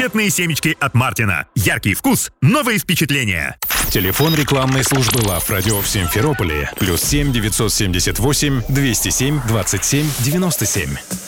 раритетные семечки от Мартина. Яркий вкус, новые впечатления. Телефон рекламной службы Love Radio в Симферополе +7 978 207 27 97.